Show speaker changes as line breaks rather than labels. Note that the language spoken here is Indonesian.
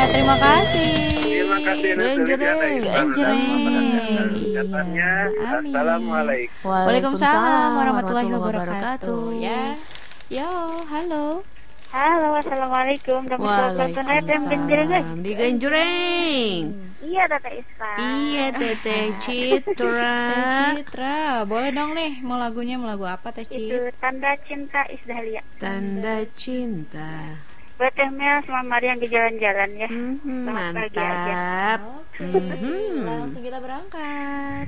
terima kasih.
Terima kasih.
Genjreng.
Assalamualaikum.
Waalaikumsalam warahmatullahi wabarakatuh. Ya. Yo, halo.
Halo, assalamualaikum.
Waalaikumsalam. Di Genjreng.
Iya, Tete Isfa.
Iya, Teteh Citra.
Citra, boleh dong nih mau lagunya, mau lagu apa Teh Cit?
Itu Tanda Cinta Isdahlia.
Tanda cinta.
Buat Teh Mel sama Mariam di jalan-jalan ya. Selamat pagi aja.
Mantap.
Oke, langsung kita berangkat.